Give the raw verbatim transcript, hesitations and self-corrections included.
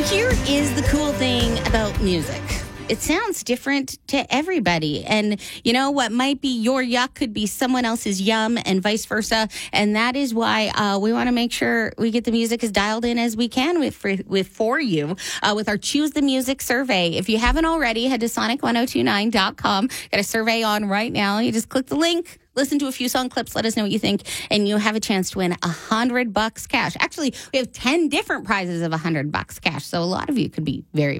Here is the cool thing about music. It sounds different to everybody. And you know what might be your yuck could be someone else's yum and vice versa. And that is why uh, we want to make sure we get the music as dialed in as we can with for, with for you uh, with our Choose the Music survey. If you haven't already, head to sonic one oh two nine dot com. Got a survey on right now. You just click the link. Listen to a few song clips. Let us know what you think. And you have a chance to win a hundred bucks cash. Actually, we have ten different prizes of a hundred bucks cash. So a lot of you could be very,